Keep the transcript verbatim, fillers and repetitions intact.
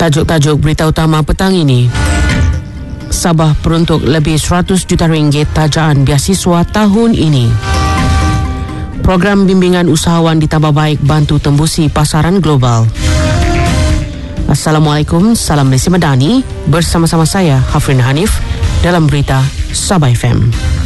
Tajuk-tajuk berita utama petang ini. Sabah peruntuk lebih seratus juta ringgit tajaan beasiswa tahun ini. Program bimbingan usahawan ditambah baik bantu tembusi pasaran global. Assalamualaikum, salam Malaysia Madani. Bersama-sama saya Hafrin Hanif dalam berita Sabah F M.